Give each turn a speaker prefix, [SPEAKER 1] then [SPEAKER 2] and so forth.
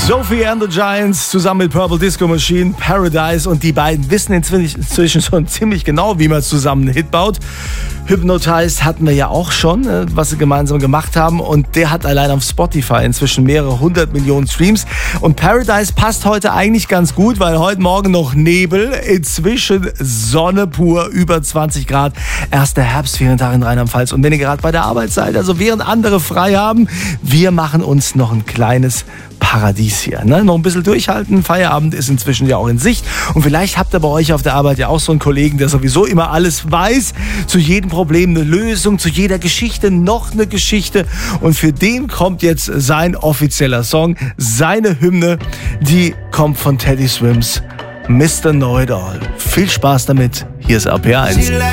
[SPEAKER 1] Sophie and the Giants zusammen mit Purple Disco Machine, Paradise, und die beiden wissen inzwischen schon ziemlich genau, wie man zusammen einen Hit baut. Hypnotized hatten wir ja auch schon, was sie gemeinsam gemacht haben, und der hat allein auf Spotify inzwischen mehrere 100 Millionen Streams. Und Paradise passt heute eigentlich ganz gut, weil heute Morgen noch Nebel, inzwischen Sonne pur, über 20 Grad, erster Herbstferientag in Rheinland-Pfalz. Und wenn ihr gerade bei der Arbeit seid, also während andere frei haben, wir machen uns noch ein kleines Paradies hier. Ne? Noch ein bisschen durchhalten. Feierabend ist inzwischen ja auch in Sicht. Und vielleicht habt ihr bei euch auf der Arbeit ja auch so einen Kollegen, der sowieso immer alles weiß. Zu jedem Problem eine Lösung, zu jeder Geschichte noch eine Geschichte. Und für den kommt jetzt sein offizieller Song, seine Hymne. Die kommt von Teddy Swims, Mr. Know-It-All. Viel Spaß damit. Hier ist RPR 1.